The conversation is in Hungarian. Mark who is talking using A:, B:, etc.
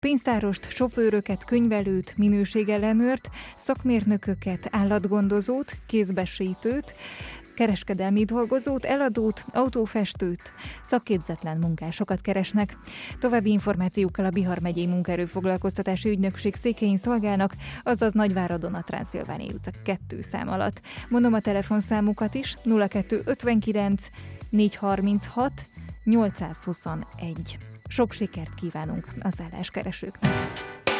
A: Pénztárost, sofőröket, könyvelőt, minőségellenőrt, szakmérnököket, állatgondozót, kézbesítőt, kereskedelmi dolgozót, eladót, autófestőt, szakképzetlen munkásokat keresnek. További információkkal a Bihar megyei munkaerőfoglalkoztatási ügynökség székelyén szolgálnak, azaz Nagyváradon a Transzilvániai utca 2 szám alatt. Mondom a telefonszámukat is, 0259 436 821. Sok sikert kívánunk az álláskeresőknek!